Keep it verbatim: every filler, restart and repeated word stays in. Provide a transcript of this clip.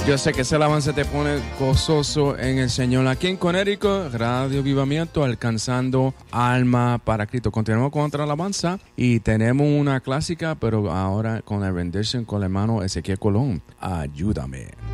Yo sé que ese alabanza te pone gozoso en el Señor. Aquí en Connecticut, Radio Avivamiento, alcanzando alma para Cristo. Continuamos con otra alabanza y tenemos una clásica, pero ahora con la rendición con el hermano Ezequiel Colón. Ayúdame.